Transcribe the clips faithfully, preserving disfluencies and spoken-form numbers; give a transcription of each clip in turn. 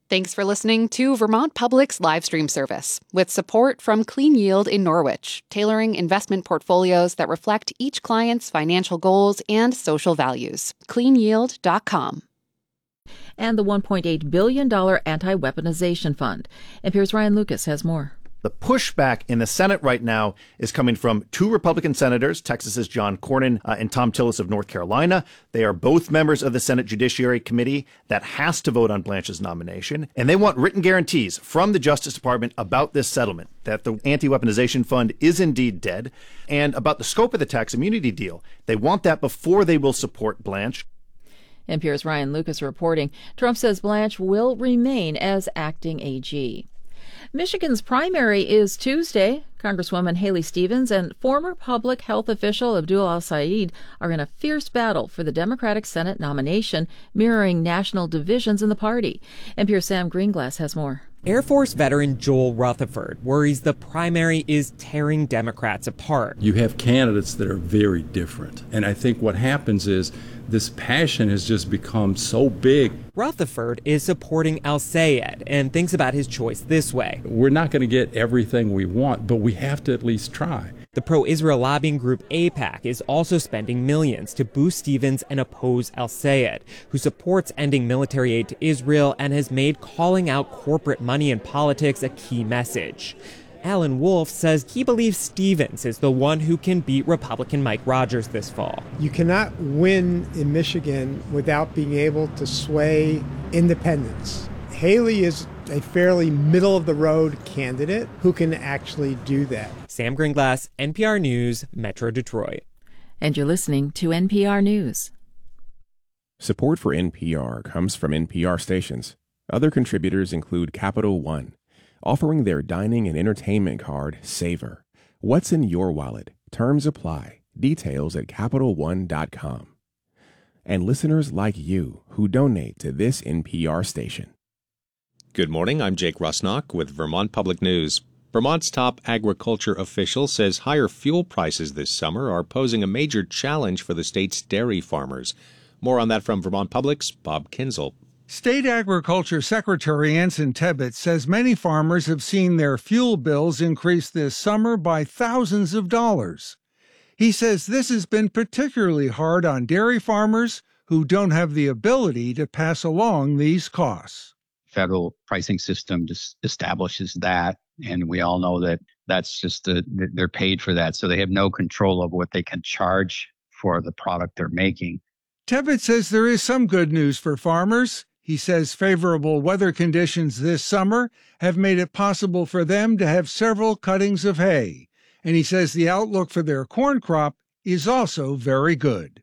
Thanks for listening to Vermont Public's live stream service, with support from Clean Yield in Norwich, tailoring investment portfolios that reflect each client's financial goals and social values. clean yield dot com. And the one point eight billion dollars Anti-Weaponization Fund. N P R's Ryan Lucas has more. The pushback in the Senate right now is coming from two Republican senators, Texas's John Cornyn uh, and Thom Tillis of North Carolina. They are both members of the Senate Judiciary Committee that has to vote on Blanche's nomination. And they want written guarantees from the Justice Department about this settlement, that the Anti-Weaponization Fund is indeed dead, and about the scope of the tax immunity deal. They want that before they will support Blanche. N P R's Ryan Lucas reporting. Trump says Blanche will remain as acting A G. Michigan's primary is Tuesday. Congresswoman Haley Stevens and former public health official Abdul al-Sayed are in a fierce battle for the Democratic Senate nomination, mirroring national divisions in the party. N P R's Sam Greenglass has more. Air Force veteran Joel Rutherford worries the primary is tearing Democrats apart. You have candidates that are very different. And I think what happens is this passion has just become so big. Rutherford is supporting al-Sayed and thinks about his choice this way. We're not going to get everything we want, but we have to at least try. The pro-Israel lobbying group AIPAC is also spending millions to boost Stevens and oppose al-Sayed, who supports ending military aid to Israel and has made calling out corporate money in politics a key message. Alan Wolf says he believes Stevens is the one who can beat Republican Mike Rogers this fall. You cannot win in Michigan without being able to sway independents. Haley is a fairly middle-of-the-road candidate who can actually do that. Sam Greenglass, N P R News, Metro Detroit. And you're listening to N P R News. Support for N P R comes from N P R stations. Other contributors include Capital One, offering their dining and entertainment card, Savor. What's in your wallet? Terms apply. Details at Capital One dot com. And listeners like you who donate to this N P R station. Good morning, I'm Jake Rusnock with Vermont Public News. Vermont's top agriculture official says higher fuel prices this summer are posing a major challenge for the state's dairy farmers. More on that from Vermont Public's Bob Kinzel. State Agriculture Secretary Anson Tebbett says many farmers have seen their fuel bills increase this summer by thousands of dollars. He says this has been particularly hard on dairy farmers who don't have the ability to pass along these costs. Federal pricing system just establishes that, and we all know that that's just the, they're paid for that, so they have no control over what they can charge for the product they're making. Tebbett says there is some good news for farmers. He says favorable weather conditions this summer have made it possible for them to have several cuttings of hay, and he says the outlook for their corn crop is also very good.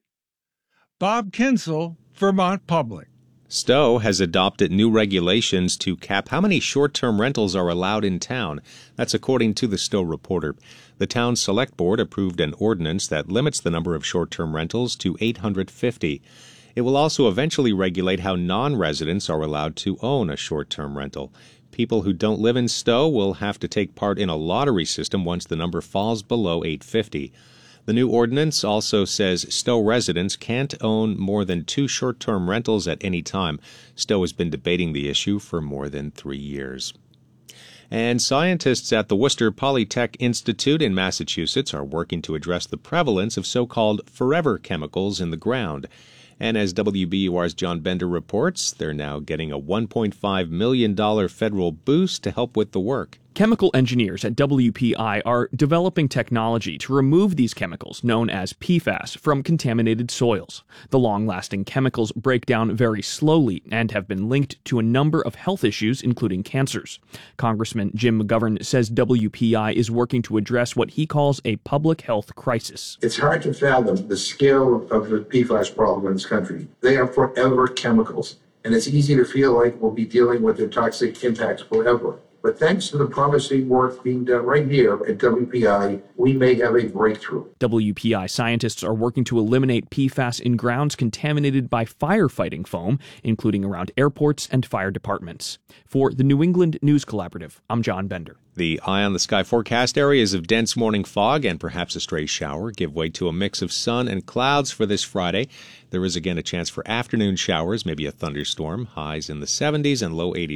Bob Kinzel, Vermont Public. Stowe has adopted new regulations to cap how many short-term rentals are allowed in town. That's according to the Stowe Reporter. The town's select board approved an ordinance that limits the number of short-term rentals to eight hundred fifty. It will also eventually regulate how non-residents are allowed to own a short-term rental. People who don't live in Stowe will have to take part in a lottery system once the number falls below eight hundred fifty. The new ordinance also says Stowe residents can't own more than two short-term rentals at any time. Stowe has been debating the issue for more than three years. And scientists at the Worcester Polytech Institute in Massachusetts are working to address the prevalence of so-called forever chemicals in the ground. And as W B U R's John Bender reports, they're now getting a one point five million dollars federal boost to help with the work. Chemical engineers at W P I are developing technology to remove these chemicals, known as P FAS, from contaminated soils. The long-lasting chemicals break down very slowly and have been linked to a number of health issues, including cancers. Congressman Jim McGovern says W P I is working to address what he calls a public health crisis. It's hard to fathom the scale of the P FAS problem in this country. They are forever chemicals, and it's easy to feel like we'll be dealing with their toxic impacts forever. But thanks to the promising work being done right here at W P I, we may have a breakthrough. W P I scientists are working to eliminate P FAS in grounds contaminated by firefighting foam, including around airports and fire departments. For the New England News Collaborative, I'm John Bender. The eye on the sky forecast: areas of dense morning fog and perhaps a stray shower give way to a mix of sun and clouds for this Friday. There is again a chance for afternoon showers, maybe a thunderstorm. Highs in the seventies and low eighties.